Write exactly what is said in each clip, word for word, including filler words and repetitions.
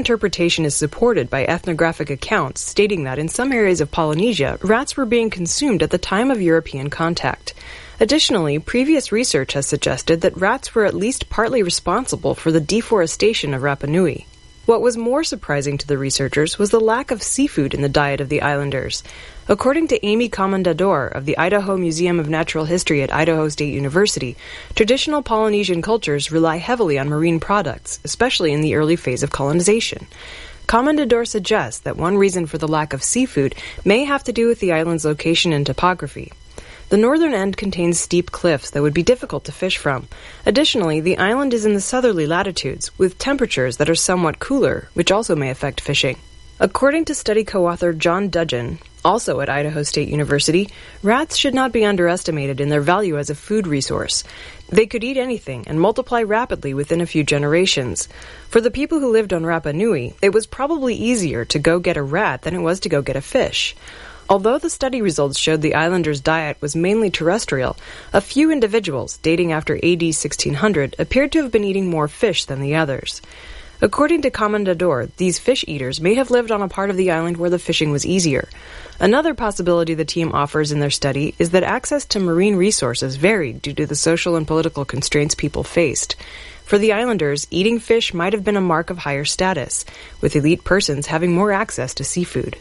interpretation is supported by ethnographic accounts stating that in some areas of Polynesia, rats were being consumed at the time of European contact. Additionally, previous research has suggested that rats were at least partly responsible for the deforestation of Rapa Nui. What was more surprising to the researchers was the lack of seafood in the diet of the islanders. According to Amy Comendador of the Idaho Museum of Natural History at Idaho State University, traditional Polynesian cultures rely heavily on marine products, especially in the early phase of colonization. Comendador suggests that one reason for the lack of seafood may have to do with the island's location and topography. The northern end contains steep cliffs that would be difficult to fish from. Additionally, the island is in the southerly latitudes, with temperatures that are somewhat cooler, which also may affect fishing. According to study co-author John Dudgeon, also at Idaho State University, rats should not be underestimated in their value as a food resource. They could eat anything and multiply rapidly within a few generations. For the people who lived on Rapa Nui, it was probably easier to go get a rat than it was to go get a fish. Although the study results showed the islanders' diet was mainly terrestrial, a few individuals, dating after A D sixteen hundred, appeared to have been eating more fish than the others. According to Comendador, these fish eaters may have lived on a part of the island where the fishing was easier. Another possibility the team offers in their study is that access to marine resources varied due to the social and political constraints people faced. For the islanders, eating fish might have been a mark of higher status, with elite persons having more access to seafood.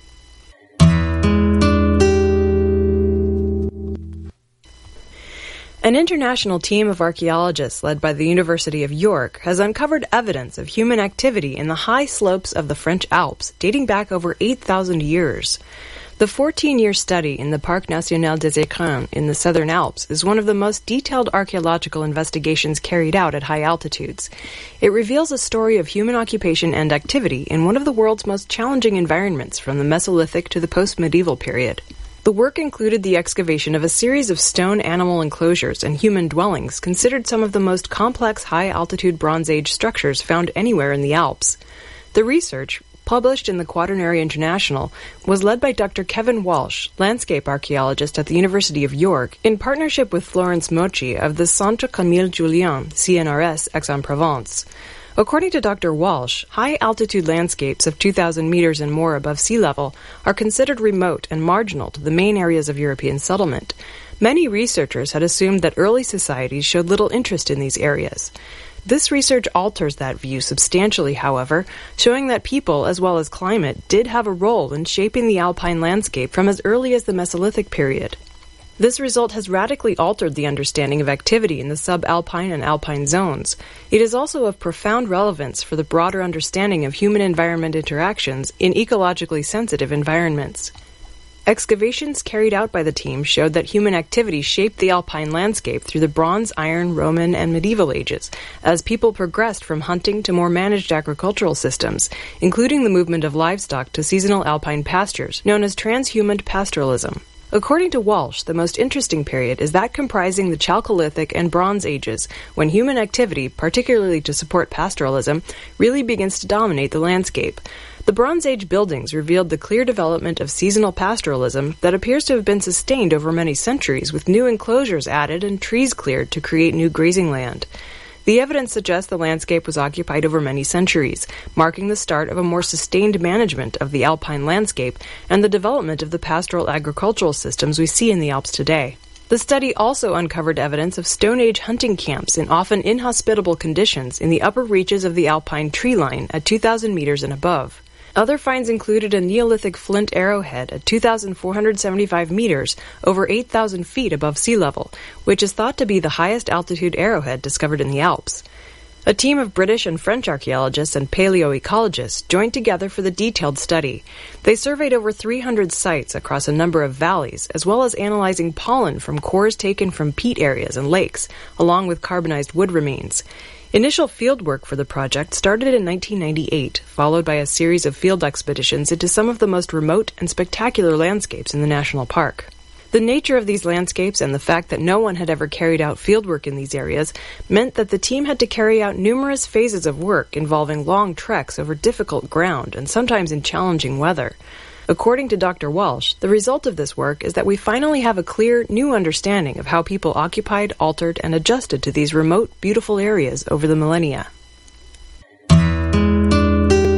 An international team of archaeologists led by the University of York has uncovered evidence of human activity in the high slopes of the French Alps dating back over eight thousand years. The fourteen-year study in the Parc National des Écrins in the Southern Alps is one of the most detailed archaeological investigations carried out at high altitudes. It reveals a story of human occupation and activity in one of the world's most challenging environments from the Mesolithic to the post-medieval period. The work included the excavation of a series of stone animal enclosures and human dwellings considered some of the most complex high-altitude Bronze Age structures found anywhere in the Alps. The research, published in the Quaternary International, was led by Doctor Kevin Walsh, landscape archaeologist at the University of York, in partnership with Florence Mochi of the Centre Camille Julien, C N R S, Aix-en-Provence. According to Doctor Walsh, high-altitude landscapes of two thousand meters and more above sea level are considered remote and marginal to the main areas of European settlement. Many researchers had assumed that early societies showed little interest in these areas. This research alters that view substantially, however, showing that people, as well as climate, did have a role in shaping the alpine landscape from as early as the Mesolithic period. This result has radically altered the understanding of activity in the subalpine and alpine zones. It is also of profound relevance for the broader understanding of human-environment interactions in ecologically sensitive environments. Excavations carried out by the team showed that human activity shaped the alpine landscape through the Bronze, Iron, Roman, and Medieval ages, as people progressed from hunting to more managed agricultural systems, including the movement of livestock to seasonal alpine pastures, known as transhuman pastoralism. According to Walsh, the most interesting period is that comprising the Chalcolithic and Bronze Ages, when human activity, particularly to support pastoralism, really begins to dominate the landscape. The Bronze Age buildings revealed the clear development of seasonal pastoralism that appears to have been sustained over many centuries, with new enclosures added and trees cleared to create new grazing land. The evidence suggests the landscape was occupied over many centuries, marking the start of a more sustained management of the alpine landscape and the development of the pastoral agricultural systems we see in the Alps today. The study also uncovered evidence of Stone Age hunting camps in often inhospitable conditions in the upper reaches of the alpine tree line at two thousand meters and above. Other finds included a Neolithic flint arrowhead at two thousand four hundred seventy-five meters, over eight thousand feet above sea level, which is thought to be the highest altitude arrowhead discovered in the Alps. A team of British and French archaeologists and paleoecologists joined together for the detailed study. They surveyed over three hundred sites across a number of valleys, as well as analyzing pollen from cores taken from peat areas and lakes, along with carbonized wood remains. Initial fieldwork for the project started in nineteen ninety-eight, followed by a series of field expeditions into some of the most remote and spectacular landscapes in the national park. The nature of these landscapes and the fact that no one had ever carried out fieldwork in these areas meant that the team had to carry out numerous phases of work involving long treks over difficult ground and sometimes in challenging weather. According to Doctor Walsh, the result of this work is that we finally have a clear, new understanding of how people occupied, altered, and adjusted to these remote, beautiful areas over the millennia.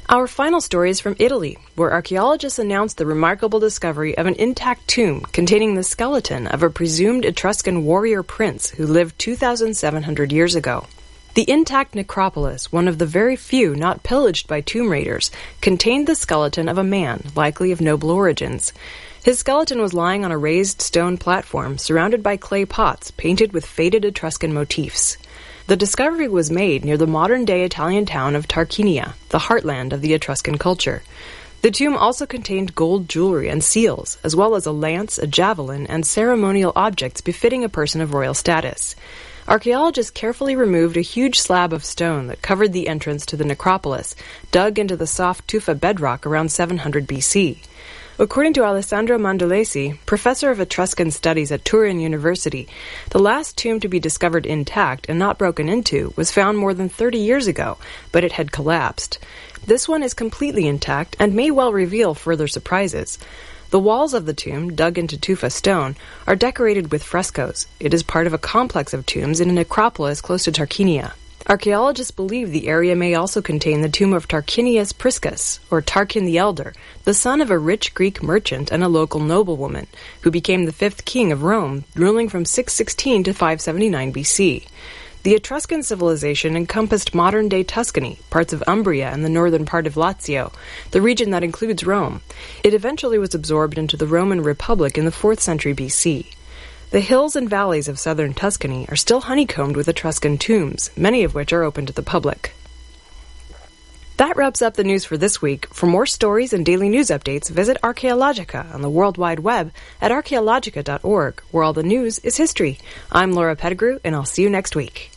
Our final story is from Italy, where archaeologists announced the remarkable discovery of an intact tomb containing the skeleton of a presumed Etruscan warrior prince who lived two thousand seven hundred years ago. The intact necropolis, one of the very few not pillaged by tomb raiders, contained the skeleton of a man, likely of noble origins. His skeleton was lying on a raised stone platform surrounded by clay pots painted with faded Etruscan motifs. The discovery was made near the modern-day Italian town of Tarquinia, the heartland of the Etruscan culture. The tomb also contained gold jewelry and seals, as well as a lance, a javelin, and ceremonial objects befitting a person of royal status. Archaeologists carefully removed a huge slab of stone that covered the entrance to the necropolis, dug into the soft tufa bedrock around seven hundred B C. According to Alessandro Mondolesi, professor of Etruscan studies at Turin University, the last tomb to be discovered intact and not broken into was found more than thirty years ago, but it had collapsed. This one is completely intact and may well reveal further surprises. The walls of the tomb, dug into tufa stone, are decorated with frescoes. It is part of a complex of tombs in a necropolis close to Tarquinia. Archaeologists believe the area may also contain the tomb of Tarquinius Priscus, or Tarquin the Elder, the son of a rich Greek merchant and a local noblewoman, who became the fifth king of Rome, ruling from six sixteen to five seventy-nine B C. The Etruscan civilization encompassed modern-day Tuscany, parts of Umbria and the northern part of Lazio, the region that includes Rome. It eventually was absorbed into the Roman Republic in the fourth century B C. The hills and valleys of southern Tuscany are still honeycombed with Etruscan tombs, many of which are open to the public. That wraps up the news for this week. For more stories and daily news updates, visit Archaeologica on the World Wide Web at archaeologica dot org, where all the news is history. I'm Laura Pettigrew, and I'll see you next week.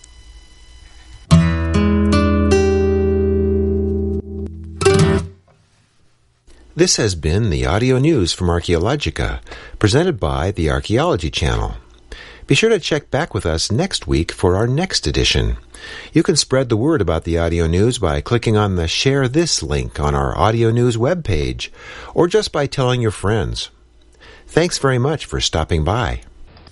This has been the audio news from Archaeologica, presented by the Archaeology Channel. Be sure to check back with us next week for our next edition. You can spread the word about the audio news by clicking on the Share This link on our audio news webpage, or just by telling your friends. Thanks very much for stopping by.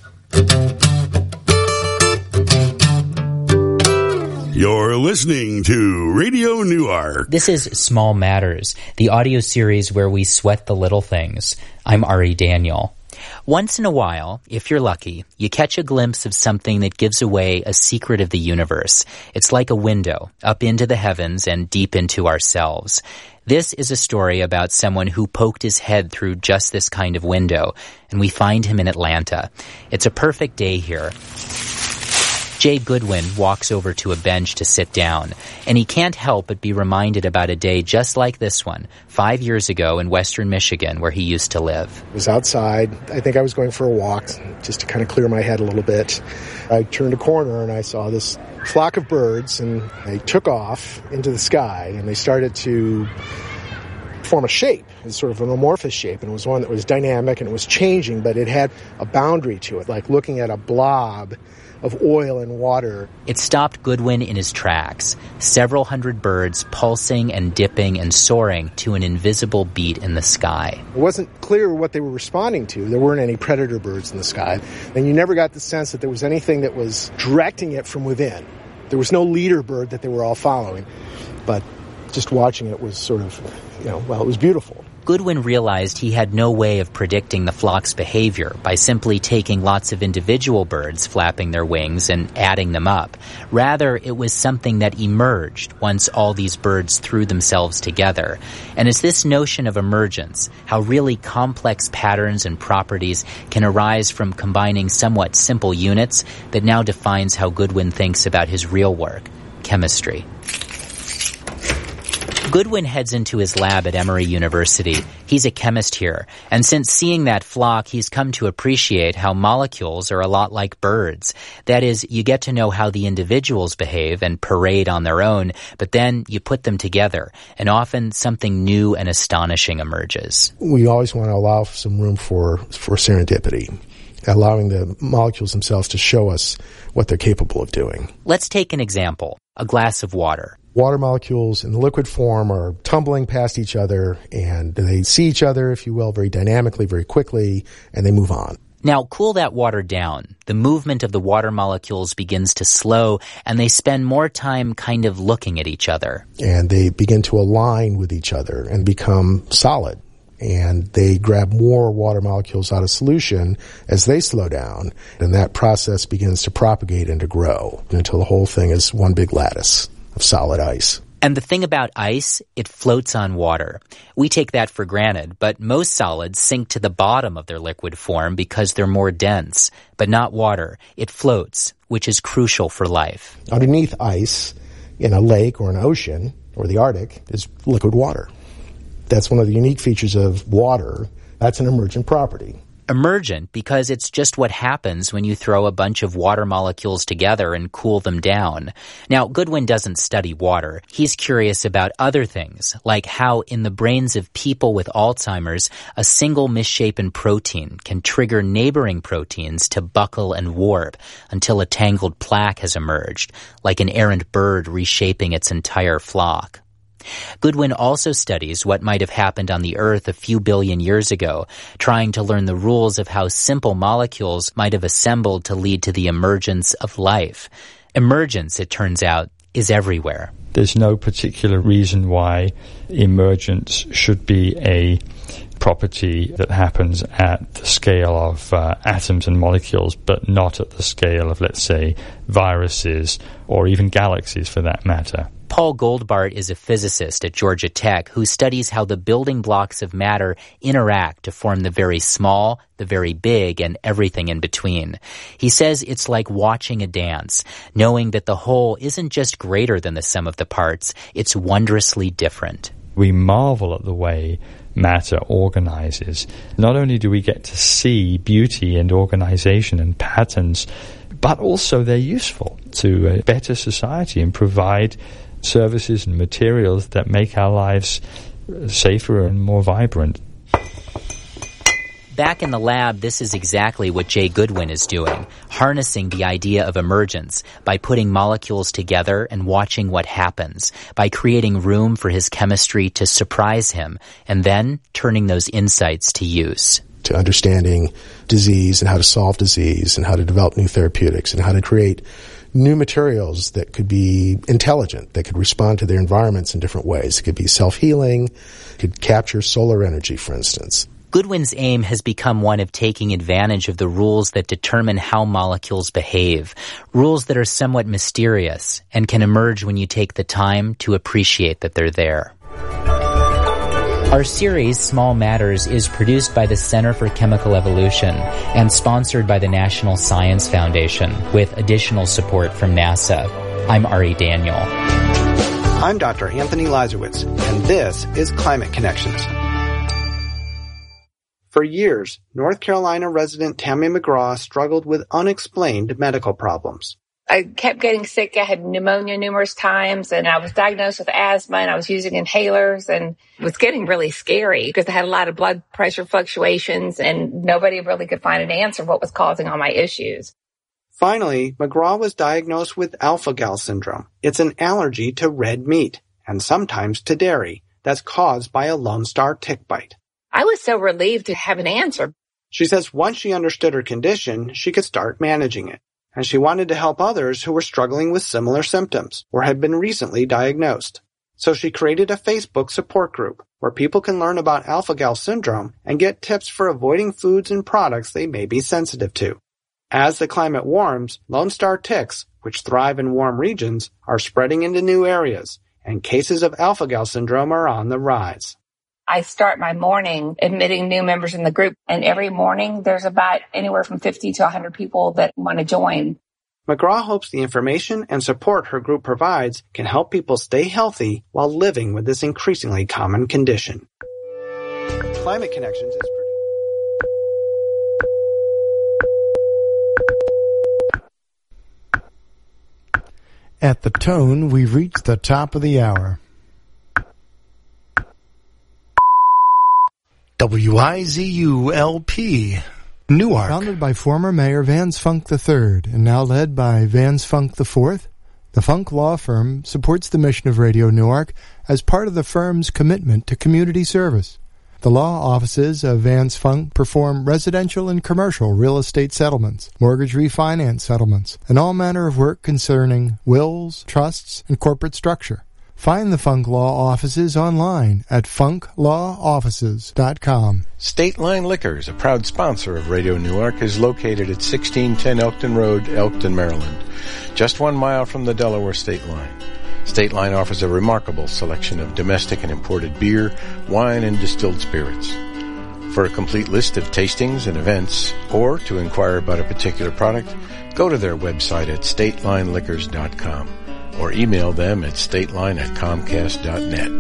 You're listening to Radio Newark. This is Small Matters, the audio series where we sweat the little things. I'm Ari Daniel. Once in a while, if you're lucky, you catch a glimpse of something that gives away a secret of the universe. It's like a window up into the heavens and deep into ourselves. This is a story about someone who poked his head through just this kind of window, and we find him in Atlanta. It's a perfect day here. Jay Goodwin walks over to a bench to sit down, and he can't help but be reminded about a day just like this one, five years ago in western Michigan, where he used to live. I was outside. I think I was going for a walk, just to kind of clear my head a little bit. I turned a corner, and I saw this flock of birds, and they took off into the sky, and they started to form a shape. It's sort of an amorphous shape, and it was one that was dynamic, and it was changing, but it had a boundary to it, like looking at a blob of oil and water. It stopped Goodwin in his tracks, several hundred birds pulsing and dipping and soaring to an invisible beat in the sky. It wasn't clear what they were responding to. There weren't any predator birds in the sky, and you never got the sense that there was anything that was directing it from within. There was no leader bird that they were all following, but just watching it was sort of, you know, well, it was beautiful. Goodwin realized he had no way of predicting the flock's behavior by simply taking lots of individual birds flapping their wings and adding them up. Rather, it was something that emerged once all these birds threw themselves together. And it's this notion of emergence, how really complex patterns and properties can arise from combining somewhat simple units, that now defines how Goodwin thinks about his real work, chemistry. Goodwin heads into his lab at Emory University. He's a chemist here, and since seeing that flock, he's come to appreciate how molecules are a lot like birds. That is, you get to know how the individuals behave and parade on their own, but then you put them together, and often something new and astonishing emerges. We always want to allow some room for, for serendipity, allowing the molecules themselves to show us what they're capable of doing. Let's take an example, a glass of water. Water molecules in the liquid form are tumbling past each other, and they see each other, if you will, very dynamically, very quickly, and they move on. Now, cool that water down. The movement of the water molecules begins to slow, and they spend more time kind of looking at each other. And they begin to align with each other and become solid. And they grab more water molecules out of solution as they slow down, and that process begins to propagate and to grow until the whole thing is one big lattice of solid ice. And the thing about ice, it floats on water. We take that for granted, but most solids sink to the bottom of their liquid form because they're more dense. But not water. It floats, which is crucial for life. Underneath ice, in a lake or an ocean, or the Arctic, is liquid water. That's one of the unique features of water. That's an emergent property. Emergent because it's just what happens when you throw a bunch of water molecules together and cool them down. Now, Goodwin doesn't study water. He's curious about other things, like how in the brains of people with Alzheimer's, a single misshapen protein can trigger neighboring proteins to buckle and warp until a tangled plaque has emerged, like an errant bird reshaping its entire flock. Goodwin also studies what might have happened on the Earth a few billion years ago, trying to learn the rules of how simple molecules might have assembled to lead to the emergence of life. Emergence, it turns out, is everywhere. There's no particular reason why emergence should be a property that happens at the scale of uh, atoms and molecules, but not at the scale of, let's say, viruses or even galaxies for that matter. Paul Goldbart is a physicist at Georgia Tech who studies how the building blocks of matter interact to form the very small, the very big, and everything in between. He says it's like watching a dance, knowing that the whole isn't just greater than the sum of the parts, it's wondrously different. We marvel at the way matter organizes. Not only do we get to see beauty and organization and patterns, but also they're useful to a better society and provide services and materials that make our lives safer and more vibrant. Back in the lab, this is exactly what Jay Goodwin is doing, harnessing the idea of emergence by putting molecules together and watching what happens, by creating room for his chemistry to surprise him, and then turning those insights to use. To understanding disease and how to solve disease and how to develop new therapeutics and how to create new materials that could be intelligent, that could respond to their environments in different ways. It could be self-healing, could capture solar energy, for instance. Goodwin's aim has become one of taking advantage of the rules that determine how molecules behave, rules that are somewhat mysterious and can emerge when you take the time to appreciate that they're there. Our series, Small Matters, is produced by the Center for Chemical Evolution and sponsored by the National Science Foundation with additional support from NASA. I'm Ari Daniel. I'm Doctor Anthony Lazarowitz, and this is Climate Connections. For years, North Carolina resident Tammy McGraw struggled with unexplained medical problems. I kept getting sick. I had pneumonia numerous times, and I was diagnosed with asthma, and I was using inhalers, and it was getting really scary because I had a lot of blood pressure fluctuations, and nobody really could find an answer what was causing all my issues. Finally, McGraw was diagnosed with alpha-gal syndrome. It's an allergy to red meat, and sometimes to dairy, that's caused by a Lone Star tick bite. I was so relieved to have an answer. She says once she understood her condition, she could start managing it. And she wanted to help others who were struggling with similar symptoms or had been recently diagnosed. So she created a Facebook support group where people can learn about alpha-gal syndrome and get tips for avoiding foods and products they may be sensitive to. As the climate warms, Lone Star ticks, which thrive in warm regions, are spreading into new areas, and cases of alpha-gal syndrome are on the rise. I start my morning admitting new members in the group, and every morning there's about anywhere from fifty to one hundred people that want to join. McGraw hopes the information and support her group provides can help people stay healthy while living with this increasingly common condition. Climate Connections is produced. At the tone, we've reached the top of the hour. W I Z U L P, Newark. Founded by former Mayor Vance Funk the third and now led by Vance Funk the fourth, the Funk Law Firm supports the mission of Radio Newark as part of the firm's commitment to community service. The law offices of Vance Funk perform residential and commercial real estate settlements, mortgage refinance settlements, and all manner of work concerning wills, trusts, and corporate structure. Find the Funk Law offices online at funk law offices dot com. State Line Liquors, a proud sponsor of Radio Newark, is located at sixteen ten Elkton Road, Elkton, Maryland, just one mile from the Delaware state line. State Line offers a remarkable selection of domestic and imported beer, wine, and distilled spirits. For a complete list of tastings and events, or to inquire about a particular product, go to their website at state line liquors dot com or email them at stateline at comcast dot net.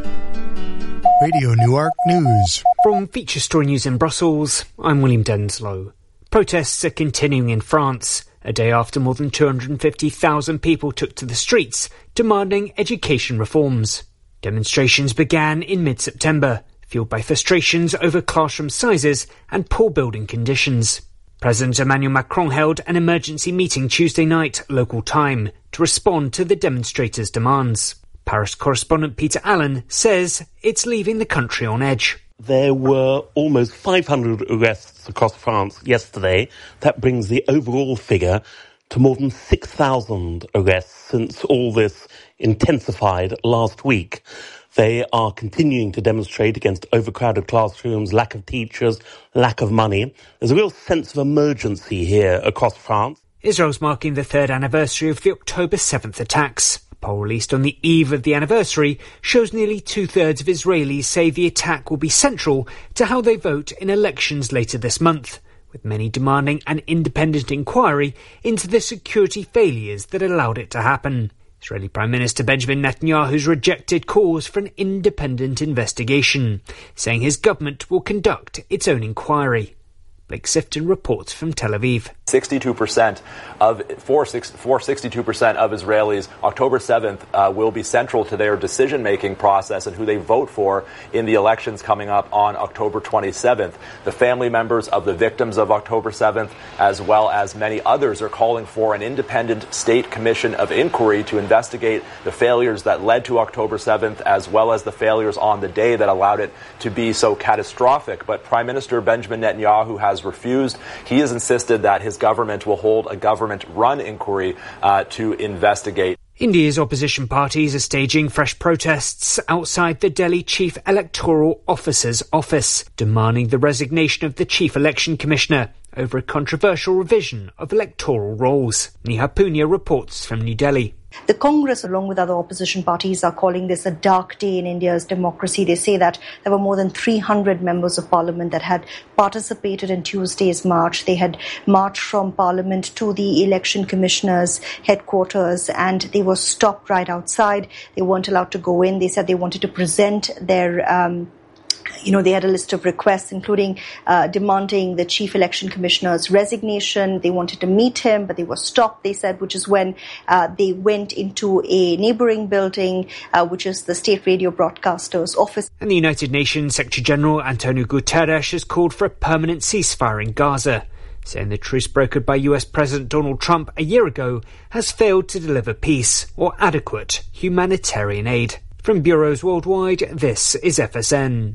Radio Newark News. From Feature Story News in Brussels, I'm William Denslow. Protests are continuing in France, a day after more than two hundred fifty thousand people took to the streets demanding education reforms. Demonstrations began in mid-September, fueled by frustrations over classroom sizes and poor building conditions. President Emmanuel Macron held an emergency meeting Tuesday night, local time, to respond to the demonstrators' demands. Paris correspondent Peter Allen says it's leaving the country on edge. There were almost five hundred arrests across France yesterday. That brings the overall figure to more than six thousand arrests since all this intensified last week. They are continuing to demonstrate against overcrowded classrooms, lack of teachers, lack of money. There's a real sense of emergency here across France. Israel's marking the third anniversary of the October seventh attacks. A poll released on the eve of the anniversary shows nearly two-thirds of Israelis say the attack will be central to how they vote in elections later this month, with many demanding an independent inquiry into the security failures that allowed it to happen. Israeli Prime Minister Benjamin Netanyahu has rejected calls for an independent investigation, saying his government will conduct its own inquiry. Blake Sifton reports from Tel Aviv. sixty-two percent of, for, for sixty-two percent of Israelis, October seventh uh, will be central to their decision-making process and who they vote for in the elections coming up on October twenty-seventh. The family members of the victims of October seventh, as well as many others, are calling for an independent state commission of inquiry to investigate the failures that led to October seventh, as well as the failures on the day that allowed it to be so catastrophic. But Prime Minister Benjamin Netanyahu has refused. He has insisted that his government will hold a government-run inquiry uh, to investigate. India's opposition parties are staging fresh protests outside the Delhi Chief Electoral Officer's office, demanding the resignation of the Chief Election Commissioner over a controversial revision of electoral rolls. Neha Punya reports from New Delhi. The Congress, along with other opposition parties, are calling this a dark day in India's democracy. They say that there were more than three hundred members of parliament that had participated in Tuesday's march. They had marched from parliament to the election commissioner's headquarters, and they were stopped right outside. They weren't allowed to go in. They said they wanted to present their um You know, they had a list of requests, including uh, demanding the chief election commissioner's resignation. They wanted to meet him, but they were stopped, they said, which is when uh, they went into a neighboring building, uh, which is the state radio broadcaster's office. And the United Nations Secretary-General Antonio Guterres has called for a permanent ceasefire in Gaza, saying the truce brokered by U S President Donald Trump a year ago has failed to deliver peace or adequate humanitarian aid. From bureaus worldwide, this is F S N.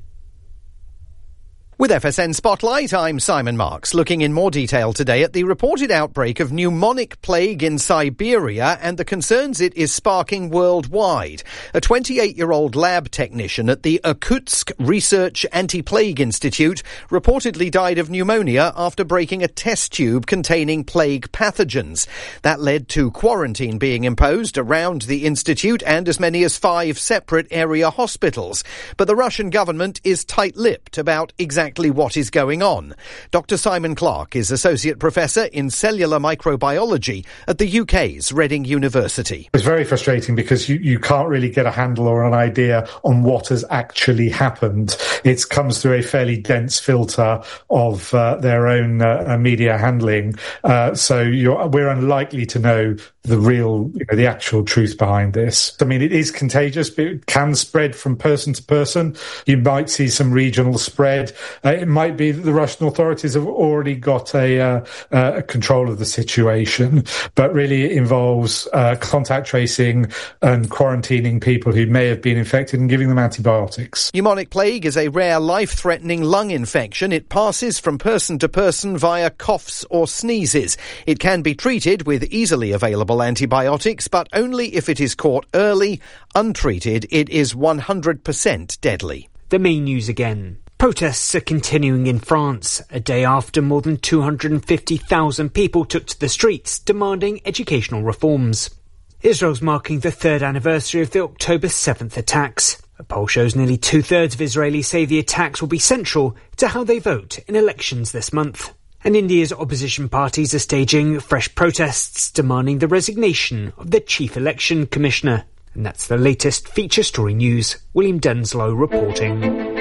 With F S N Spotlight, I'm Simon Marks, looking in more detail today at the reported outbreak of pneumonic plague in Siberia and the concerns it is sparking worldwide. A twenty-eight-year-old lab technician at the Irkutsk Research Anti-Plague Institute reportedly died of pneumonia after breaking a test tube containing plague pathogens. That led to quarantine being imposed around the institute and as many as five separate area hospitals. But the Russian government is tight-lipped about exactly Exactly what is going on. Doctor Simon Clark is Associate Professor in Cellular Microbiology at the U K's Reading University. It's very frustrating because you, you can't really get a handle or an idea on what has actually happened. It comes through a fairly dense filter of uh, their own uh, media handling. Uh, so you're, we're unlikely to know the real, you know, the actual truth behind this. I mean, it is contagious, but it can spread from person to person. You might see some regional spread. Uh, it might be that the Russian authorities have already got a, uh, uh, a control of the situation, but really it involves uh, contact tracing and quarantining people who may have been infected and giving them antibiotics. Pneumonic plague is a rare life-threatening lung infection. It passes from person to person via coughs or sneezes. It can be treated with easily available antibiotics, but only if it is caught early. Untreated, it is one hundred percent deadly. The main news again. Protests are continuing in France, a day after more than two hundred fifty thousand people took to the streets demanding educational reforms. Israel's marking the third anniversary of the October seventh attacks. A poll shows nearly two-thirds of Israelis say the attacks will be central to how they vote in elections this month. And India's opposition parties are staging fresh protests demanding the resignation of the chief election commissioner. And that's the latest feature story news. William Denslow reporting.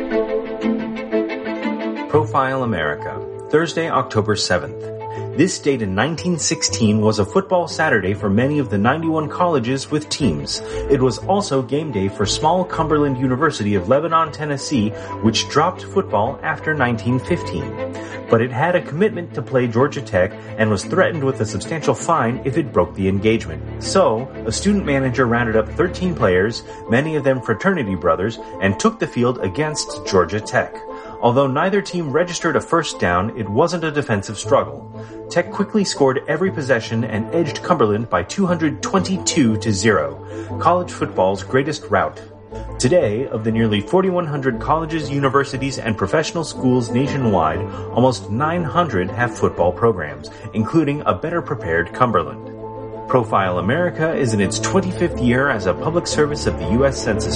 Profile America, Thursday, October seventh. This date in nineteen sixteen was a football Saturday for many of the ninety-one colleges with teams. It was also game day for small Cumberland University of Lebanon, Tennessee, which dropped football after nineteen fifteen. But it had a commitment to play Georgia Tech and was threatened with a substantial fine if it broke the engagement. So, a student manager rounded up thirteen players, many of them fraternity brothers, and took the field against Georgia Tech. Although neither team registered a first down, it wasn't a defensive struggle. Tech quickly scored every possession and edged Cumberland by two hundred twenty-two to zero, college football's greatest rout. Today, of the nearly forty-one hundred colleges, universities, and professional schools nationwide, almost nine hundred have football programs, including a better-prepared Cumberland. Profile America is in its twenty-fifth year as a public service of the U S Census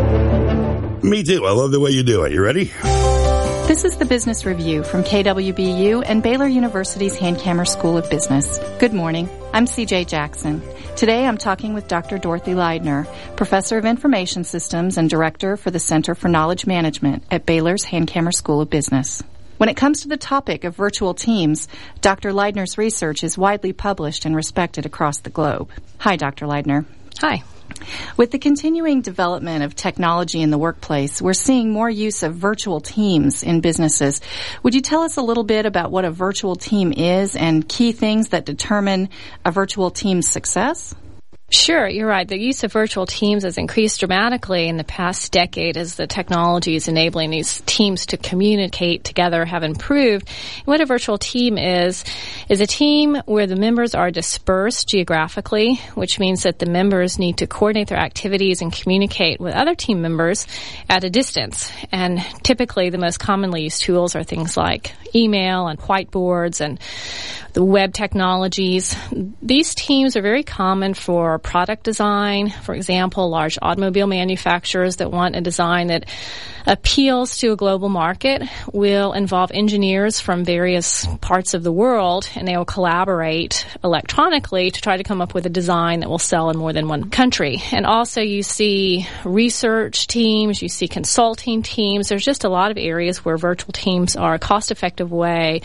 Bureau. Me too. I love the way you do it. You ready? This is the Business Review from K W B U and Baylor University's Hankamer School of Business. Good morning. I'm C J Jackson. Today I'm talking with Doctor Dorothy Leidner, Professor of Information Systems and Director for the Center for Knowledge Management at Baylor's Hankamer School of Business. When it comes to the topic of virtual teams, Doctor Leidner's research is widely published and respected across the globe. Hi, Doctor Leidner. Hi. With the continuing development of technology in the workplace, we're seeing more use of virtual teams in businesses. Would you tell us a little bit about what a virtual team is and key things that determine a virtual team's success? Sure, you're right. The use of virtual teams has increased dramatically in the past decade as the technologies enabling these teams to communicate together have improved. And what a virtual team is, is a team where the members are dispersed geographically, which means that the members need to coordinate their activities and communicate with other team members at a distance. And typically the most commonly used tools are things like email and whiteboards and the web technologies. These teams are very common for product design. For example, large automobile manufacturers that want a design that appeals to a global market will involve engineers from various parts of the world, and they will collaborate electronically to try to come up with a design that will sell in more than one country. And also you see research teams, you see consulting teams. There's just a lot of areas where virtual teams are a cost-effective way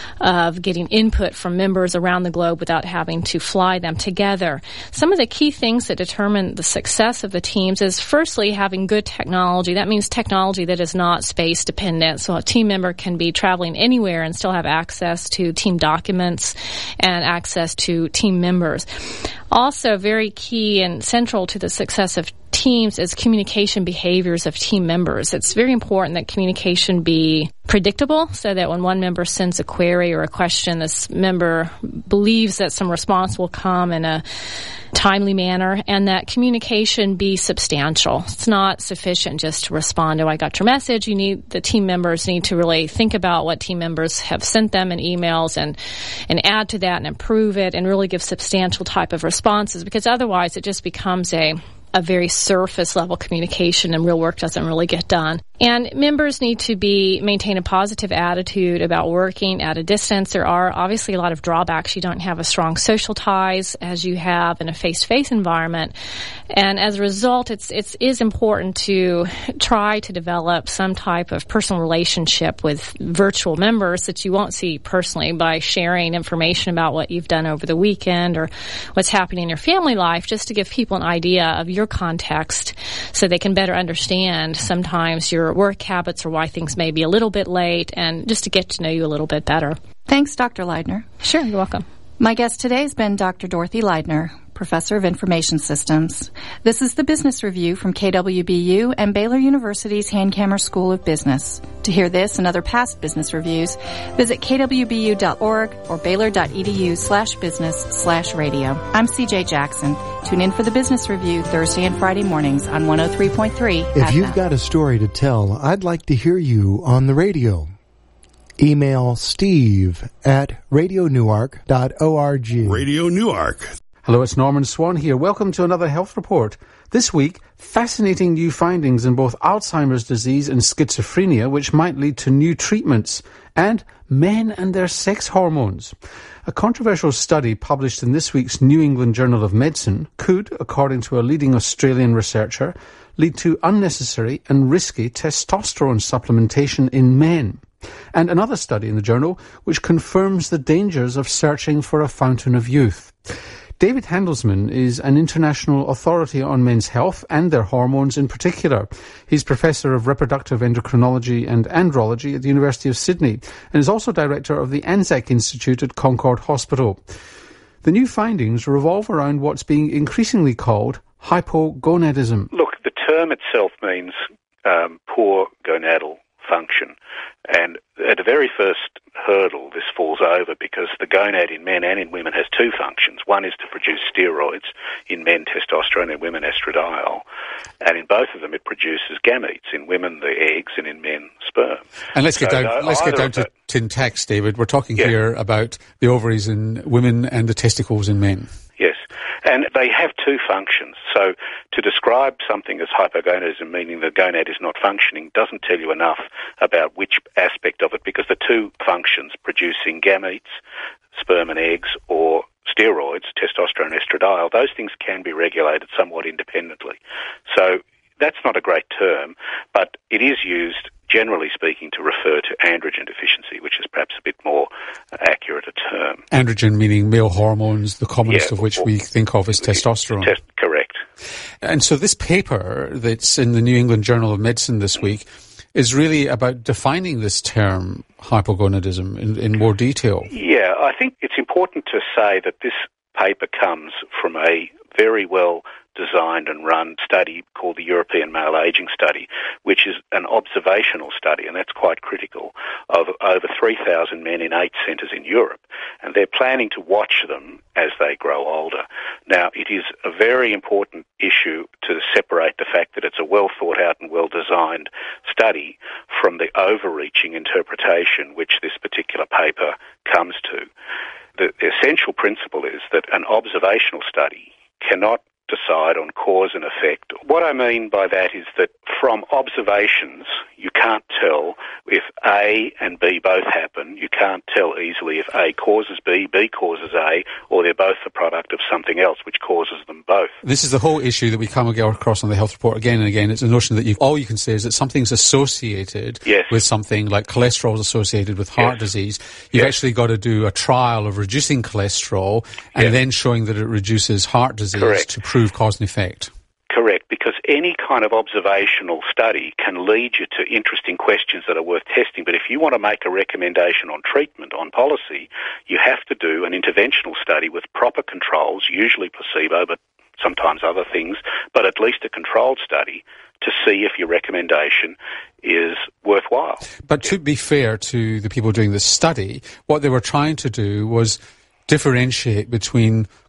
of getting input from members around the globe without having to fly them together. Some of the key things that determine the success of the teams is firstly having good technology. That means technology that is not space dependent. So a team member can be traveling anywhere and still have access to team documents and access to team members. Also very key and central to the success of teams is communication behaviors of team members. It's very important that communication be predictable so that when one member sends a query or a question, this member believes that some response will come in a timely manner, and that communication be substantial. It's not sufficient just to respond to, I got your message. You need, the team members need to really think about what team members have sent them in emails and, and add to that and improve it and really give substantial type of responses, because otherwise it just becomes a a very surface level communication and real work doesn't really get done. And members need to be maintain a positive attitude about working at a distance. There are obviously a lot of drawbacks. You don't have as strong social ties as you have in a face-to-face environment. And as a result, it's it's is important to try to develop some type of personal relationship with virtual members that you won't see personally by sharing information about what you've done over the weekend or what's happening in your family life, just to give people an idea of your context so they can better understand sometimes your work habits or why things may be a little bit late, and just to get to know you a little bit better. Thanks, Doctor Leidner. Sure, you're welcome. My guest today has been Doctor Dorothy Leidner, Professor of Information Systems. This is the Business Review from K W B U and Baylor University's Hankamer School of Business. To hear this and other past business reviews, visit k w b u dot org or baylor.edu slash business slash radio. I'm C J Jackson. Tune in for the Business Review Thursday and Friday mornings on one oh three point three. If you've got a story to tell, I'd like to hear you on the radio. Email steve at radio newark dot org. Radio Newark. Hello, it's Norman Swan here. Welcome to another health report. This week, fascinating new findings in both Alzheimer's disease and schizophrenia, which might lead to new treatments, and men and their sex hormones. A controversial study published in this week's New England Journal of Medicine could, according to a leading Australian researcher, lead to unnecessary and risky testosterone supplementation in men. And another study in the journal which confirms the dangers of searching for a fountain of youth. David Handelsman is an international authority on men's health and their hormones in particular. He's Professor of Reproductive Endocrinology and Andrology at the University of Sydney and is also Director of the Anzac Institute at Concord Hospital. The new findings revolve around what's being increasingly called hypogonadism. Look, the term itself means um, poor gonadal function. And at the very first hurdle, this falls over because the gonad in men and in women has two functions. One is to produce steroids, in men testosterone, in women estradiol. And in both of them it produces gametes, in women the eggs and in men sperm. And let's get so down, let's get down to the, tin tacks, David. We're talking yeah. here about the ovaries in women and the testicles in men. Yes. And they have two functions. So to describe something as hypogonadism, meaning the gonad is not functioning, doesn't tell you enough about which aspect of it, because the two functions, producing gametes, sperm and eggs, or steroids, testosterone, estradiol, those things can be regulated somewhat independently. So that's not a great term, but it is used, generally speaking, to refer to androgen deficiency, which is perhaps a bit more accurate a term. Androgen meaning male hormones, the commonest yeah, of which or, we think of as testosterone. Test, correct. And so this paper that's in the New England Journal of Medicine this week is really about defining this term hypogonadism in, in more detail. Yeah, I think it's important to say that this paper comes from a very well designed and run study called the European Male Aging Study, which is an observational study, and that's quite critical, of over three thousand men in eight centres in Europe. And they're planning to watch them as they grow older. Now, it is a very important issue to separate the fact that it's a well-thought-out and well-designed study from the overreaching interpretation which this particular paper comes to. The essential principle is that an observational study cannot decide on cause and effect. What I mean by that is that from observations, you can't tell if A and B both happen. You can't tell easily if A causes B, B causes A, or they're both the product of something else which causes them both. This is the whole issue that we come across on the health report again and again. It's the notion that you, all you can say is that something's associated yes. with something, like cholesterol is associated with heart yes. disease. You've yes. actually got to do a trial of reducing cholesterol and yes. then showing that it reduces heart disease Correct. to prove cause and effect. Correct, because any kind of observational study can lead you to interesting questions that are worth testing. But if you want to make a recommendation on treatment, on policy, you have to do an interventional study with proper controls, usually placebo, but sometimes other things, but at least a controlled study to see if your recommendation is worthwhile. But to be fair to the people doing this study, what they were trying to do was differentiate between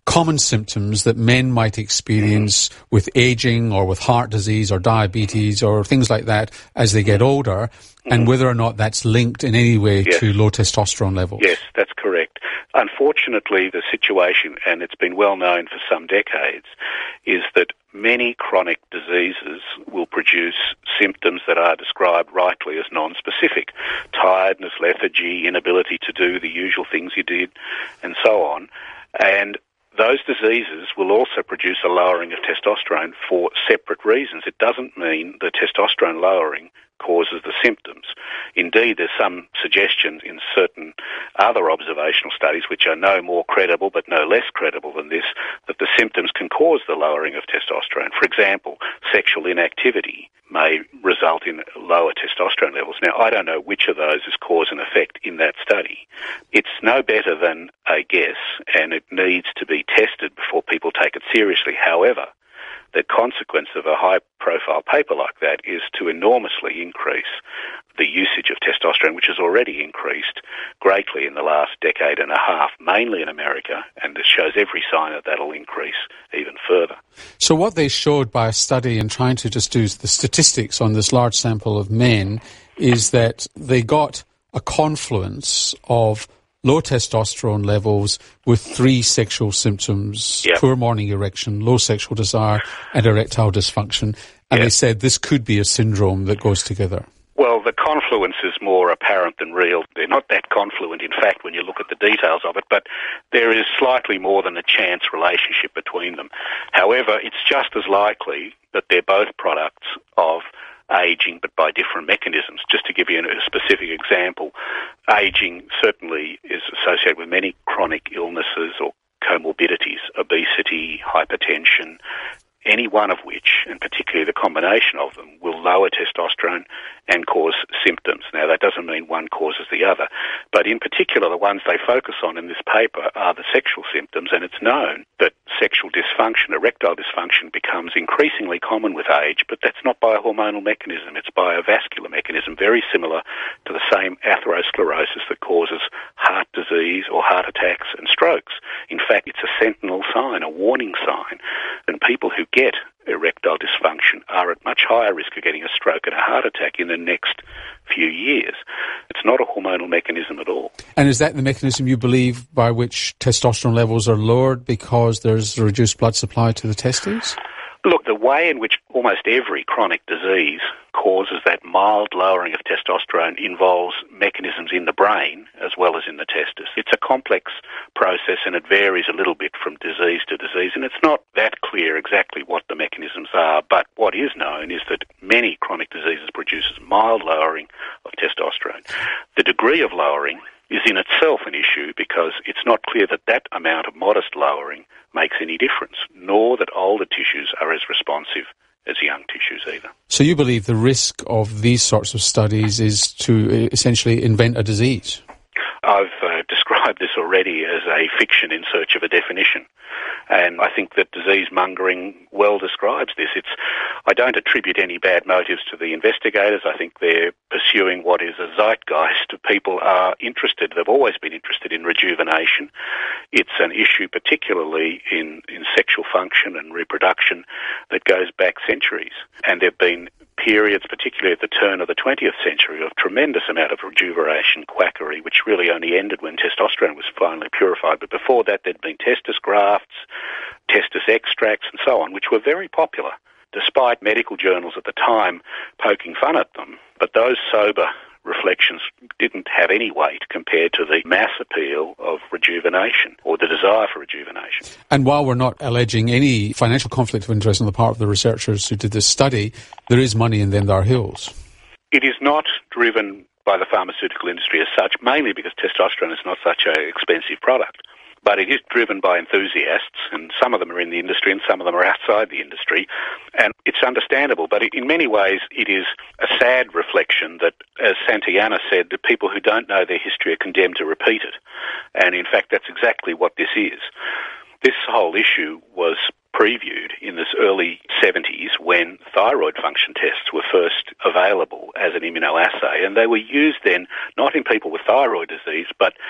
common symptoms that men might experience with aging or with heart disease or diabetes or things like that as they get older, and whether or not that's linked in any way Yes. to low testosterone levels. Yes, that's correct. Unfortunately, the situation, and it's been well known for some decades, is that many chronic diseases will produce symptoms that are described rightly as non-specific. Tiredness, lethargy, inability to do the usual things you did, and so on. And those diseases will also produce a lowering of testosterone for separate reasons. It doesn't mean the testosterone lowering causes the symptoms. Indeed, there's some suggestion in certain other observational studies, which are no more credible but no less credible than this, that the symptoms can cause the lowering of testosterone. For example, sexual inactivity may result in lower testosterone levels. Now, I don't know which of those is cause and effect in that study. It's no better than a guess, and it needs to be tested before people take it seriously. However, the consequence of a high-profile paper like that is to enormously increase the usage of testosterone, which has already increased greatly in the last decade and a half, mainly in America, and it shows every sign that that'll increase even further. So what they showed by a study and trying to just do the statistics on this large sample of men is that they got a confluence of low testosterone levels with three sexual symptoms, Yep. poor morning erection, low sexual desire, and erectile dysfunction. And Yep. they said this could be a syndrome that goes together. Well, the confluence is more apparent than real. They're not that confluent, in fact, when you look at the details of it, but there is slightly more than a chance relationship between them. However, it's just as likely that they're both products of aging, but by different mechanisms. Just to give you a specific example, aging certainly is associated with many chronic illnesses or comorbidities, obesity, hypertension, any one of which, and particularly the combination of them, will lower testosterone and cause symptoms. Now, that doesn't mean one causes the other, but in particular, the ones they focus on in this paper are the sexual symptoms, and it's known that sexual dysfunction, erectile dysfunction, becomes increasingly common with age, but that's not by a hormonal mechanism, it's by a vascular mechanism, very similar to the same atherosclerosis that causes heart disease or heart attacks and strokes. In fact, it's a sentinel sign, a warning sign, and people who get erectile dysfunction are at much higher risk of getting a stroke and a heart attack in the next few years. It's not a hormonal mechanism at all. And is that the mechanism you believe by which testosterone levels are lowered because there's a reduced blood supply to the testes? Look, the way in which almost every chronic disease causes that mild lowering of testosterone involves mechanisms in the brain as well as in the testes. It's a complex process and it varies a little bit from disease to disease, and it's not that clear exactly what the mechanisms are, but what is known is that many chronic diseases produces mild lowering of testosterone. The degree of lowering is in itself an issue because it's not clear that that amount of modest lowering makes any difference, nor that older tissues are as responsive as young tissues either. So you believe the risk of these sorts of studies is to essentially invent a disease? I've uh, described this already as a fiction in search of a definition. And I think that disease mongering well describes this. It's, I don't attribute any bad motives to the investigators. I think they're pursuing what is a zeitgeist. People are interested, they've always been interested in rejuvenation. It's an issue particularly in, in sexual function and reproduction that goes back centuries. And there have been periods, particularly at the turn of the twentieth century, of tremendous amount of rejuvenation quackery, which really only ended when testosterone was finally purified. But before that, there'd been testis grafts, testis extracts, and so on, which were very popular, despite medical journals at the time poking fun at them. But those sober reflections didn't have any weight compared to the mass appeal of rejuvenation or the desire for rejuvenation. And while we're not alleging any financial conflict of interest on the part of the researchers who did this study, there is money in them there hills. It is not driven by the pharmaceutical industry as such, mainly because testosterone is not such an expensive product. But it is driven by enthusiasts, and some of them are in the industry and some of them are outside the industry, and it's understandable. But in many ways, it is a sad reflection that, as Santayana said, the people who don't know their history are condemned to repeat it. And in fact, that's exactly what this is. This whole issue was previewed in this early seventies when thyroid function tests were first available as an immunoassay, and they were used then not in people with thyroid disease, but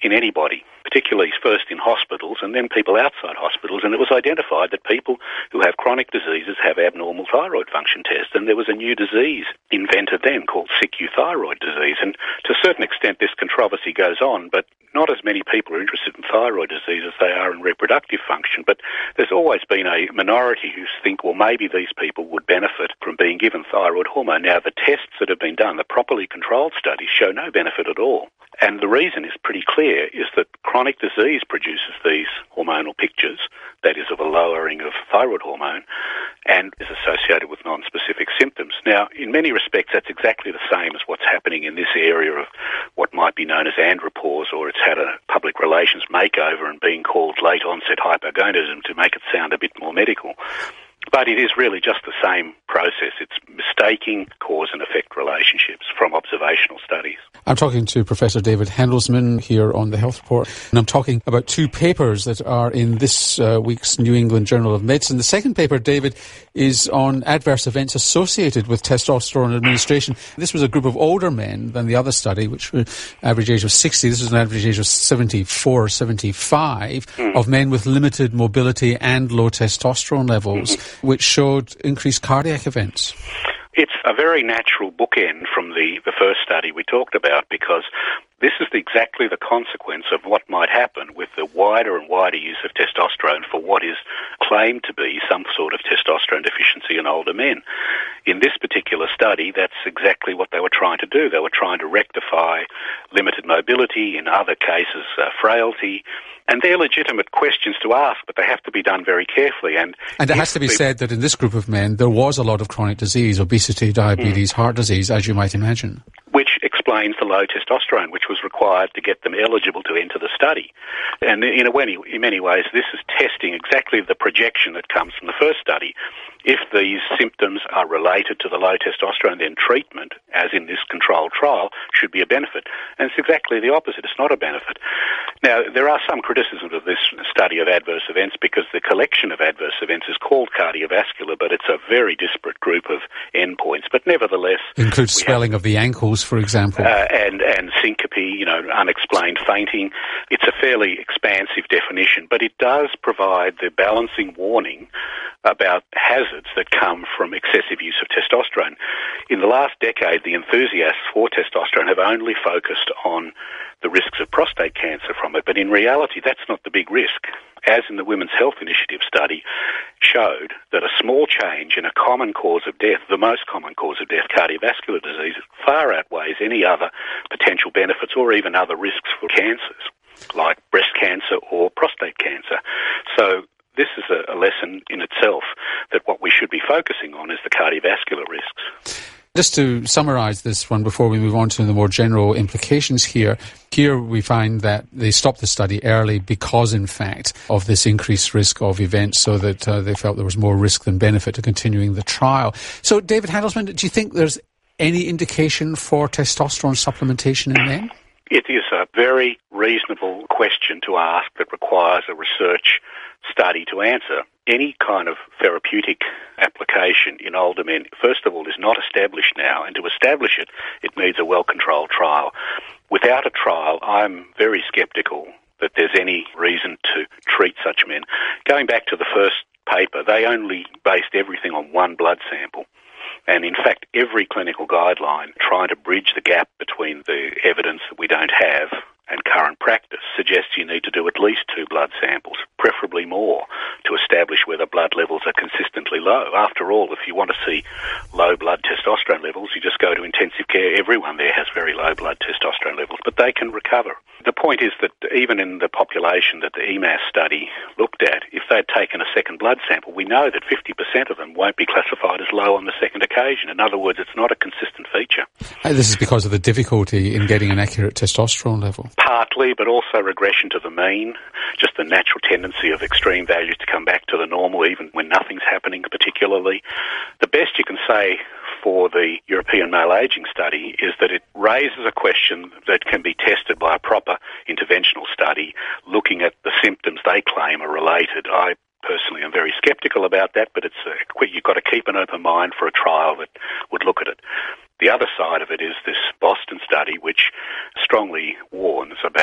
in anybody, particularly first in hospitals and then people outside hospitals, and it was identified that people who have chronic diseases have abnormal thyroid function tests, and there was a new disease invented then called S I C U thyroid disease, and to a certain extent this controversy goes on, but not as many people are interested in thyroid disease as they are in reproductive function, but there's always been a minority who think, well, maybe these people would benefit from being given thyroid hormone. Now, the tests that have been done, the properly controlled studies, show no benefit at all. And the reason is pretty clear, is that chronic disease produces these hormonal pictures, that is of a lowering of thyroid hormone, and is associated with non-specific symptoms. Now, in many respects, that's exactly the same as what's happening in this area of what might be known as andropause, or it's had a public relations makeover and being called late-onset hypogonadism to make it sound a bit more medical. But it is really just the same process. It's mistaking cause and effect relationships from observational studies. I'm talking to Professor David Handelsman here on the Health Report, and I'm talking about two papers that are in this uh, week's New England Journal of Medicine. The second paper, David, is on adverse events associated with testosterone administration. This was a group of older men than the other study, which were average age of sixty. This was an average age of seventy-four, seventy-five, mm. of men with limited mobility and low testosterone levels, mm-hmm. which showed increased cardiac events. It's a very natural bookend from the, the first study we talked about, because this is exactly the consequence of what might happen with the wider and wider use of testosterone for what is claimed to be some sort of testosterone deficiency in older men. In this particular study, that's exactly what they were trying to do. They were trying to rectify limited mobility, in other cases uh, frailty. And they're legitimate questions to ask, but they have to be done very carefully. And, and it has to be people... said that in this group of men, there was a lot of chronic disease, obesity, diabetes, mm. heart disease, as you might imagine. Which explains the low testosterone, which was required to get them eligible to enter the study. And in, a way, in many ways, this is testing exactly the projection that comes from the first study. If these symptoms are related to the low testosterone, then treatment, as in this controlled trial, should be a benefit. And it's exactly the opposite. It's not a benefit. Now, there are some criticisms of this study of adverse events because the collection of adverse events is called cardiovascular, but it's a very disparate group of endpoints. But nevertheless... Includes swelling have, of the ankles, for example. Uh, and, and syncope, you know, unexplained fainting. It's a fairly expansive definition, but it does provide the balancing warning about hazards that come from excessive use of testosterone. In the last decade, the enthusiasts for testosterone have only focused on the risks of prostate cancer from it, but in reality, that's not the big risk. As in the Women's Health Initiative study showed that a small change in a common cause of death, the most common cause of death, cardiovascular disease, far outweighs any other potential benefits or even other risks for cancers, like breast cancer or prostate cancer. So this is a, a lesson in itself that what we should be focusing on is the cardiovascular risks. Just to summarise this one before we move on to the more general implications here, here we find that they stopped the study early because, in fact, of this increased risk of events, so that uh, they felt there was more risk than benefit to continuing the trial. So, David Handelsman, do you think there's any indication for testosterone supplementation in men? It is a very reasonable question to ask that requires a research study to answer. Any kind of therapeutic application in older men, first of all, is not established now, and to establish it, it needs a well-controlled trial. Without a trial, I'm very sceptical that there's any reason to treat such men. Going back to the first paper, they only based everything on one blood sample. And in fact, every clinical guideline trying to bridge the gap between the evidence that we don't have and current practice suggests you need to do at least two blood samples, preferably more, to establish whether blood levels are consistently low. After all, if you want to see low blood testosterone levels, you just go to intensive care. Everyone there has very low blood testosterone levels, but they can recover. The point is that even in the population that the E M A S study looked at, if they'd taken a second blood sample, we know that fifty percent of them won't be classified as low on the second occasion. In other words, it's not a consistent feature. And this is because of the difficulty in getting an accurate testosterone level? Partly, but also regression to the mean, just the natural tendency of extreme values to come back to the normal even when nothing's happening particularly. The best you can say for the European Male Aging Study is that it raises a question that can be tested by a proper interventional study looking at the symptoms they claim are related. I personally am very sceptical about that, but it's a, you've got to keep an open mind for a trial that would look at it. The other side of it is this Boston study, which strongly warns about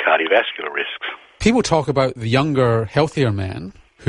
cardiovascular risks. People talk about the younger, healthier man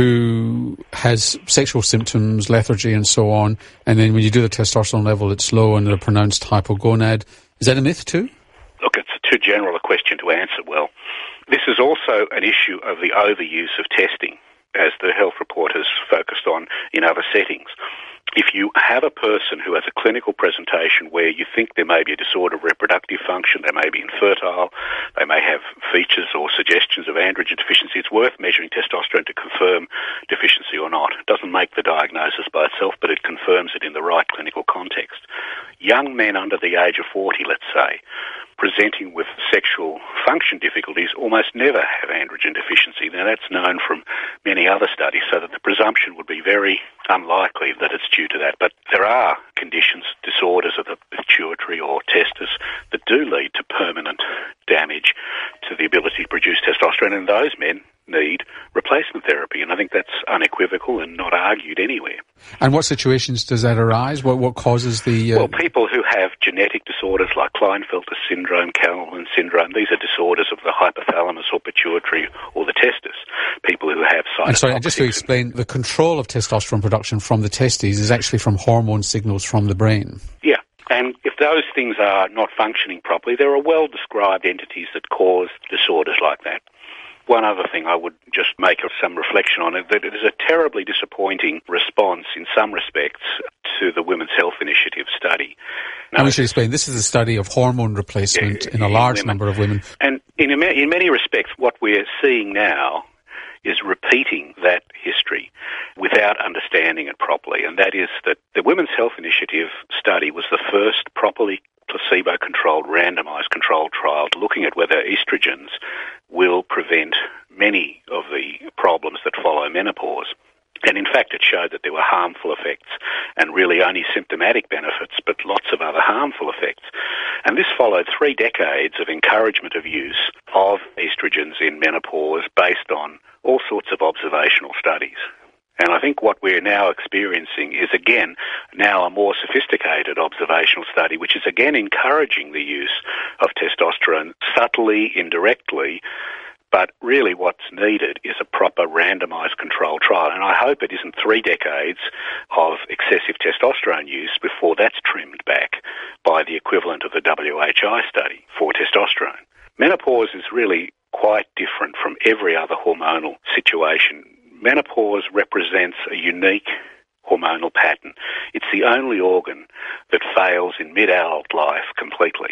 who has sexual symptoms, lethargy and so on, and then when you do the testosterone level, it's low and they're pronounced hypogonad. Is that a myth too? Look, it's too general a question to answer well. This is also an issue of the overuse of testing, as the health report has focused on in other settings. If you have a person who has a clinical presentation where you think there may be a disorder of reproductive function, they may be infertile, they may have features or suggestions of androgen deficiency, it's worth measuring testosterone to confirm deficiency or not. It doesn't make the diagnosis by itself, but it confirms it in the right clinical context. Young men under the age of forty, let's say, presenting with sexual function difficulties almost never have androgen deficiency. Now, that's known from many other studies, so that the presumption would be very unlikely that it's due to that. But there are conditions, disorders of the pituitary or testis, that do lead to permanent damage to the ability to produce testosterone, and those men need replacement therapy, and I think that's unequivocal and not argued anywhere. And what situations does that arise? What what causes the... Uh... Well, people who have genetic disorders like Klinefelter syndrome, Kalman syndrome, these are disorders of the hypothalamus or pituitary or the testis. People who have cytotoxic... And sorry, just to explain, the control of testosterone production from the testes is actually from hormone signals from the brain. Yeah. And if those things are not functioning properly, there are well-described entities that cause disorders like that. One other thing I would just make some reflection on it, that it is a terribly disappointing response in some respects to the Women's Health Initiative study. Now, we should explain, this is a study of hormone replacement yeah, in a large women. number of women. And in, in many respects, what we're seeing now is repeating that history without understanding it properly, and that is that the Women's Health Initiative study was the first properly placebo-controlled, randomised controlled trial looking at whether estrogens will prevent many of the problems that follow menopause. And in fact, it showed that there were harmful effects and really only symptomatic benefits, but lots of other harmful effects. And this followed three decades of encouragement of use of estrogens in menopause based on all sorts of observational studies. And I think what we're now experiencing is, again, now a more sophisticated observational study, which is, again, encouraging the use of testosterone subtly, indirectly, but really what's needed is a proper randomised controlled trial. And I hope it isn't three decades of excessive testosterone use before that's trimmed back by the equivalent of the W H I study for testosterone. Menopause is really quite different from every other hormonal situation. Menopause represents a unique hormonal pattern. It's the only organ that fails in mid-adult life completely.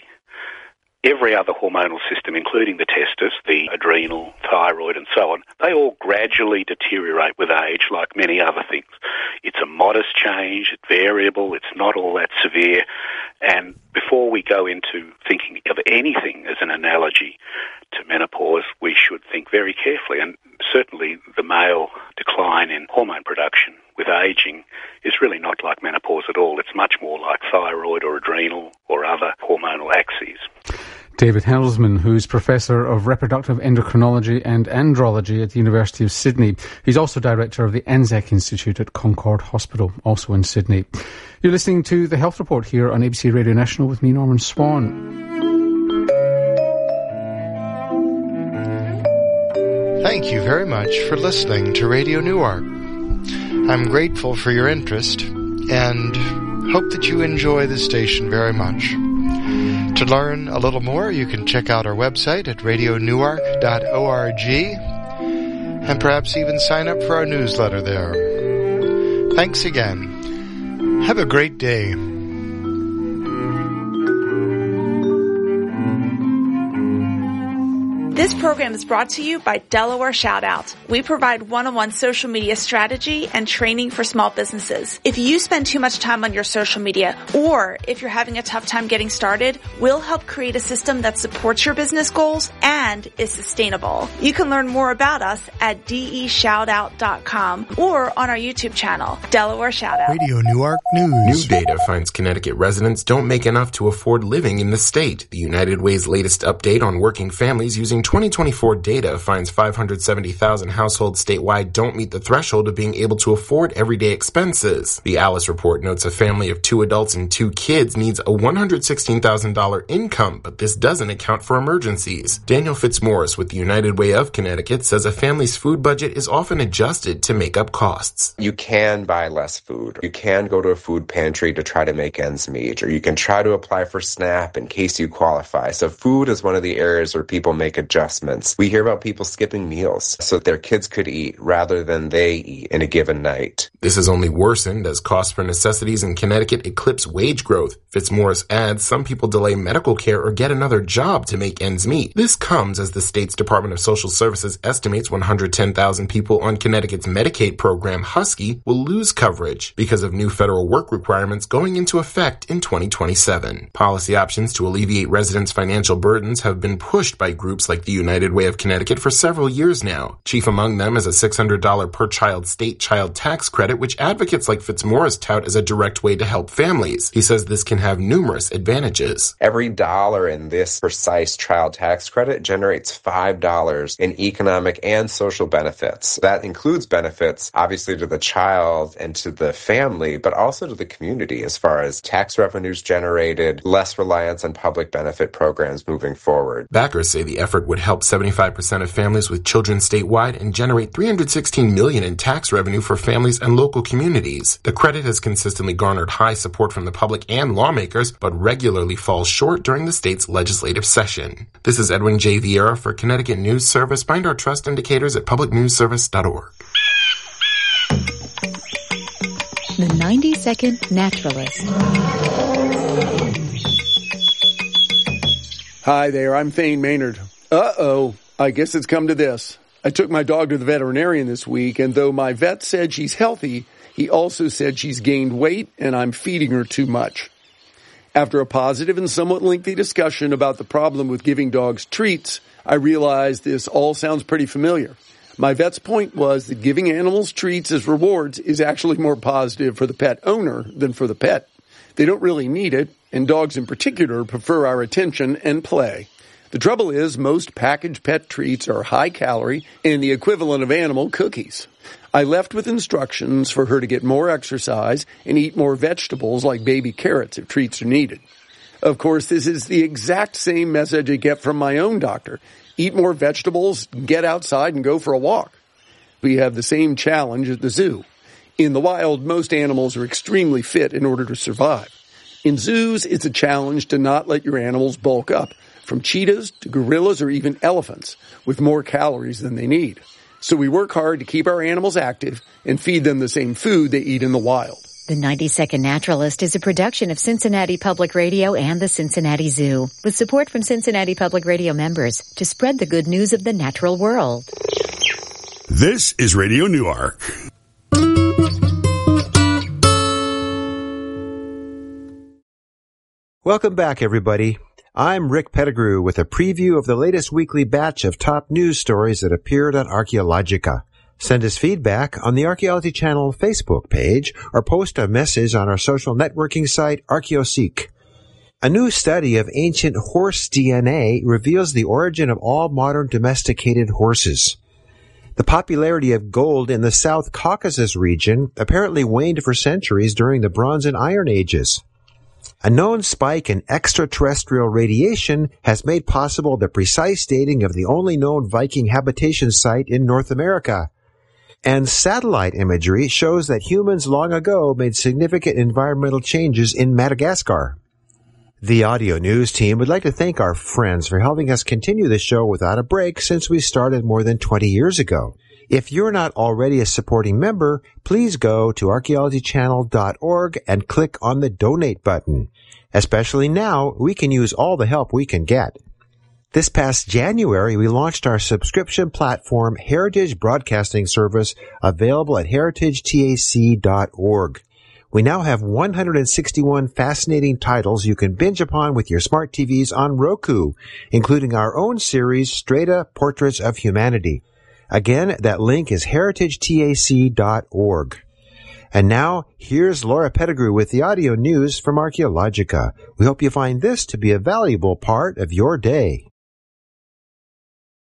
Every other hormonal system, including the testis, the adrenal, thyroid and so on, they all gradually deteriorate with age like many other things. It's a modest change, it's variable, it's not all that severe, and before we go into thinking of anything as an analogy to menopause, we should think very carefully, and certainly the male decline in hormone production with aging is really not like menopause at all. It's much more like thyroid or adrenal or other hormonal axes. David Helsman, who's Professor of Reproductive Endocrinology and Andrology at the University of Sydney. He's also Director of the Anzac Institute at Concord Hospital, also in Sydney. You're listening to The Health Report here on A B C Radio National with me, Norman Swan. Thank you very much for listening to Radio Newark. I'm grateful for your interest and hope that you enjoy the station very much. To learn a little more, you can check out our website at radio newark dot org and perhaps even sign up for our newsletter there. Thanks again. Have a great day. This program is brought to you by Delaware Shoutout. We provide one-on-one social media strategy and training for small businesses. If you spend too much time on your social media, or if you're having a tough time getting started, we'll help create a system that supports your business goals and is sustainable. You can learn more about us at d e shoutout dot com or on our YouTube channel, Delaware Shoutout. Radio Newark News. New data finds Connecticut residents don't make enough to afford living in the state. The United Way's latest update on working families using twenty twenty-four data finds five hundred seventy thousand households statewide don't meet the threshold of being able to afford everyday expenses. The Alice report notes a family of two adults and two kids needs a one hundred sixteen thousand dollars income, but this doesn't account for emergencies. Daniel Fitzmaurice with the United Way of Connecticut says a family's food budget is often adjusted to make up costs. You can buy less food. You can go to a food pantry to try to make ends meet, or you can try to apply for SNAP in case you qualify. So food is one of the areas where people make adjustments. We hear about people skipping meals so that their kids could eat rather than they eat in a given night. This has only worsened as costs for necessities in Connecticut eclipse wage growth. Fitzmaurice adds some people delay medical care or get another job to make ends meet. This comes as the state's Department of Social Services estimates one hundred ten thousand people on Connecticut's Medicaid program, Husky, will lose coverage because of new federal work requirements going into effect in twenty twenty-seven. Policy options to alleviate residents' financial burdens have been pushed by groups like the United Way of Connecticut for several years now. Chief among them is a six hundred dollars per child state child tax credit, which advocates like Fitzmaurice tout as a direct way to help families. He says this can have numerous advantages. Every dollar in this precise child tax credit generates five dollars in economic and social benefits. That includes benefits, obviously, to the child and to the family, but also to the community as far as tax revenues generated, less reliance on public benefit programs moving forward. Backers say the effort would help seventy-five percent of families with children statewide and generate three hundred sixteen million dollars in tax revenue for families and local communities. The credit has consistently garnered high support from the public and lawmakers, but regularly falls short during the state's legislative session. This is Edwin J. Vieira for Connecticut News Service. Find our trust indicators at public news service dot org. The ninety second Naturalist. Hi there, I'm Thane Maynard. Uh-oh, I guess it's come to this. I took my dog to the veterinarian this week, and though my vet said she's healthy, he also said she's gained weight and I'm feeding her too much. After a positive and somewhat lengthy discussion about the problem with giving dogs treats, I realized this all sounds pretty familiar. My vet's point was that giving animals treats as rewards is actually more positive for the pet owner than for the pet. They don't really need it, and dogs in particular prefer our attention and play. The trouble is, most packaged pet treats are high-calorie and the equivalent of animal cookies. I left with instructions for her to get more exercise and eat more vegetables like baby carrots if treats are needed. Of course, this is the exact same message I get from my own doctor. Eat more vegetables, get outside, and go for a walk. We have the same challenge at the zoo. In the wild, most animals are extremely fit in order to survive. In zoos, it's a challenge to not let your animals bulk up, from cheetahs to gorillas or even elephants, with more calories than they need. So we work hard to keep our animals active and feed them the same food they eat in the wild. The ninety second Naturalist is a production of Cincinnati Public Radio and the Cincinnati Zoo, with support from Cincinnati Public Radio members to spread the good news of the natural world. This is Radio Newark. Welcome back, everybody. I'm Rick Pettigrew with a preview of the latest weekly batch of top news stories that appeared on Archaeologica. Send us feedback on the Archaeology Channel Facebook page or post a message on our social networking site, ArchaeoSeek. A new study of ancient horse D N A reveals the origin of all modern domesticated horses. The popularity of gold in the South Caucasus region apparently waned for centuries during the Bronze and Iron Ages. A known spike in extraterrestrial radiation has made possible the precise dating of the only known Viking habitation site in North America. And satellite imagery shows that humans long ago made significant environmental changes in Madagascar. The audio news team would like to thank our friends for helping us continue the show without a break since we started more than twenty years ago. If you're not already a supporting member, please go to archaeology channel dot org and click on the donate button. Especially now, we can use all the help we can get. This past January, we launched our subscription platform, Heritage Broadcasting Service, available at heritage tac dot org. We now have one hundred sixty-one fascinating titles you can binge upon with your smart T Vs on Roku, including our own series, Strata Portraits of Humanity. Again, that link is heritage tac dot org. And now, here's Laura Pettigrew with the audio news from Archaeologica. We hope you find this to be a valuable part of your day.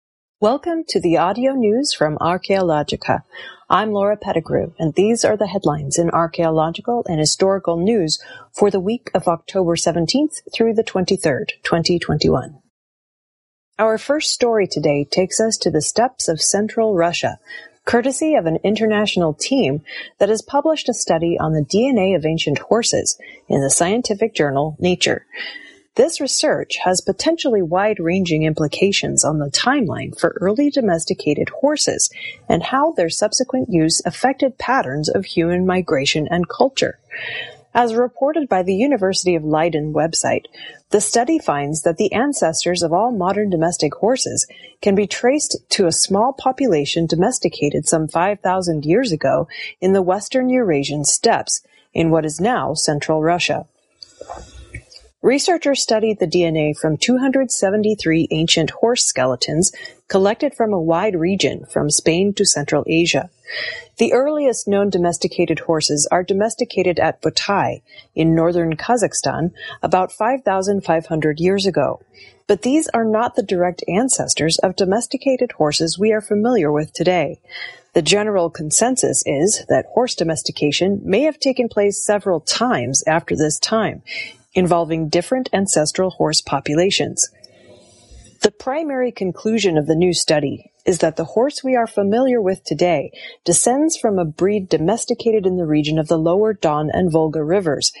Welcome to the audio news from Archaeologica. I'm Laura Pettigrew, and these are the headlines in archaeological and historical news for the week of October seventeenth through the twenty-third, twenty twenty-one. Our first story today takes us to the steppes of Central Russia, courtesy of an international team that has published a study on the D N A of ancient horses in the scientific journal Nature. This research has potentially wide-ranging implications on the timeline for early domesticated horses and how their subsequent use affected patterns of human migration and culture. As reported by the University of Leiden website, the study finds that the ancestors of all modern domestic horses can be traced to a small population domesticated some five thousand years ago in the western Eurasian steppes in what is now central Russia. Researchers studied the D N A from two hundred seventy-three ancient horse skeletons collected from a wide region from Spain to Central Asia. The earliest known domesticated horses are domesticated at Butai in northern Kazakhstan about five thousand five hundred years ago. But these are not the direct ancestors of domesticated horses we are familiar with today. The general consensus is that horse domestication may have taken place several times after this time, involving different ancestral horse populations. The primary conclusion of the new study is that the horse we are familiar with today descends from a breed domesticated in the region of the lower Don and Volga rivers